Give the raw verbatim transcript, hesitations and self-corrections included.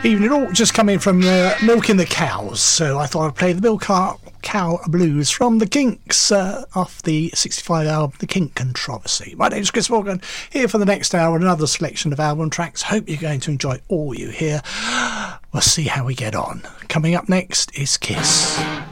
Evening all, just coming from uh, Milking the Cows, so I thought I'd play the Milk Cow, Cow Blues from the Kinks uh, off the sixty-five album The Kink Controversy. My name's Chris Morgan, here for the next hour, another selection of album tracks. Hope you're going to enjoy all you hear. We'll see how we get on. Coming up next is Kiss.